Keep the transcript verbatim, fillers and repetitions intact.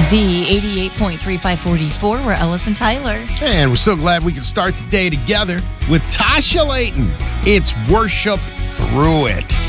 Z eighty-eight point three five forty-four. We're Ellis and Tyler. And we're so glad we can start the day together with Tasha Layton. It's Worship Through It.